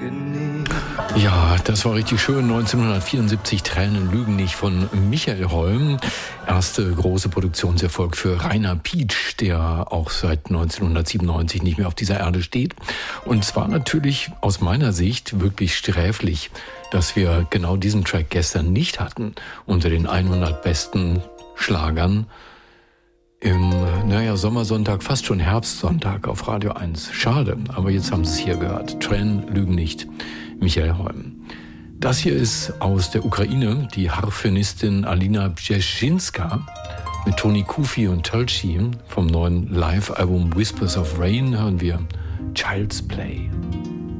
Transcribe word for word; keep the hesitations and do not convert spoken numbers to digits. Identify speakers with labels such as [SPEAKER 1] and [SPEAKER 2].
[SPEAKER 1] Ja, das war richtig schön. neunzehnhundertvierundsiebzig, Tränen lügen nicht von Michael Holm. Erste große Produktionserfolg für Rainer Pietsch, der auch seit neunzehnhundertsiebenundneunzig nicht mehr auf dieser Erde steht. Und zwar natürlich aus meiner Sicht wirklich sträflich, dass wir genau diesen Track gestern nicht hatten unter den hundert besten Schlagern im, naja, Sommersonntag, fast schon Herbstsonntag auf Radio eins. Schade, aber jetzt haben Sie es hier gehört. Tränen lügen nicht, Michael Holm. Das hier ist aus der Ukraine, die Harfenistin Alina Bjeschinska mit Toni Kufi und Tolchi. Vom neuen Live-Album Whispers of Rain hören wir Child's Play.